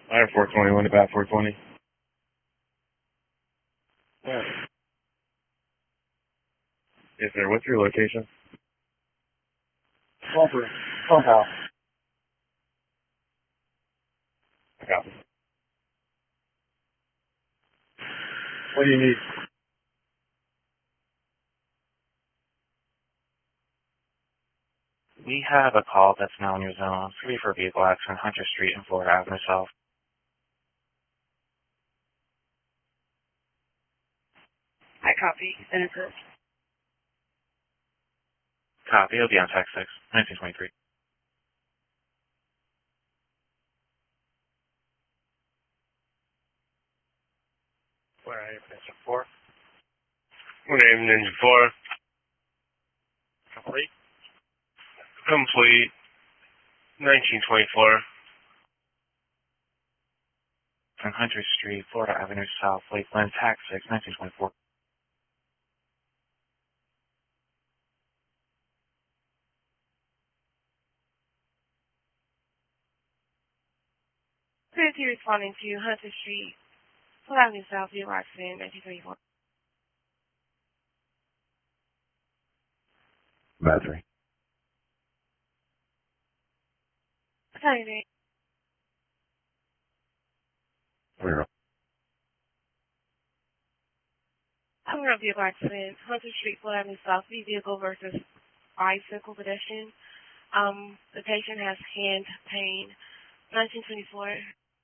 I have 421 to bat 420. Yeah. Yes, sir. What's your location? Bumper. Pump house. I copy. What do you need? We have a call that's now in your zone. 3 for vehicle accident, Hunter Street and Florida Avenue South. I copy. And it's Copy. It'll be on Tech 6, 1923. Where are you? Mr. 4? Good evening, Ninja 4. Complete? Complete. 1924. On Hunter Street, Florida Avenue South, Lakeland, Tech 6, 1924. City responding to Hunter Street, Florida Avenue South, vehicle accident, 1924. Battery. Saturday. Zero. Coming up vehicle accident, Hunter Street, Florida Avenue South, vehicle versus bicycle pedestrian. The patient has hand pain, 1924.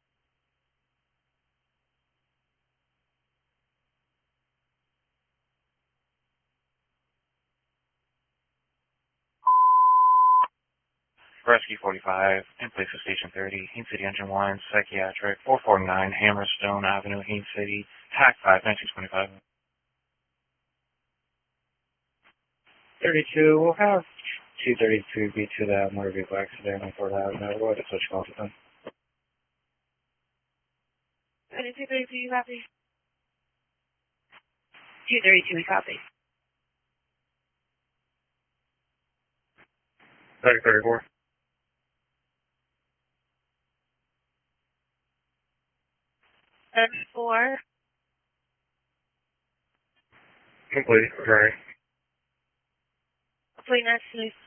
Rescue 45, in place of Station 30, Haines City Engine 1, Psychiatric, 449 Hammerstone Avenue, Haines City, TAC 5, 1925. 32. We'll have 232 be to that motor vehicle accident on Florida Avenue. We'll have to switch calls with them. 232, you copy? 232, we copy. 34. 34. Complete. Right. Complete, 1924.